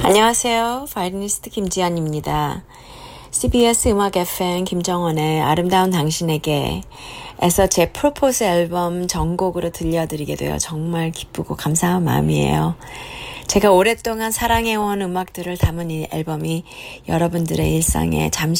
안녕하세요. 바이올리니스트 김지연입니다. CBS 음악 FM 김정원의 아름다운 당신에게 에서 제 프로포즈 앨범 전곡으로 들려드리게 되어 정말 기쁘고 감사한 마음이에요. 제가 오랫동안 사랑해온 음악들을 담은 이 앨범이 여러분들의 일상에 잠시